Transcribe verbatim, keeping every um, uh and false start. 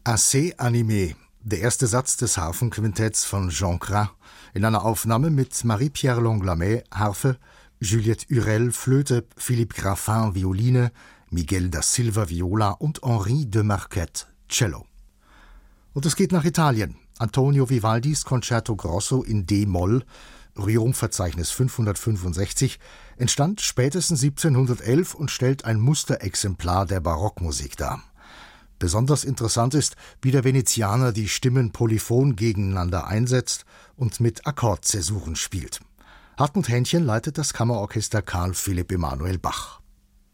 Assez animé, der erste Satz des Harfenquintetts von Jean Cras, in einer Aufnahme mit Marie-Pierre Langlamet, Harfe, Juliette Hurel, Flöte, Philippe Graffin, Violine, Miguel da Silva, Viola und Henri de Marquette, Cello. Und es geht nach Italien. Antonio Vivaldis Concerto Grosso in D-Moll, Rührumverzeichnis fünfhundertfünfundsechzig, entstand spätestens siebzehnhundertelf und stellt ein Musterexemplar der Barockmusik dar. Besonders interessant ist, wie der Venezianer die Stimmen polyphon gegeneinander einsetzt und mit Akkordzäsuren spielt. Hartmut Hähnchen leitet das Kammerorchester Karl Philipp Emanuel Bach.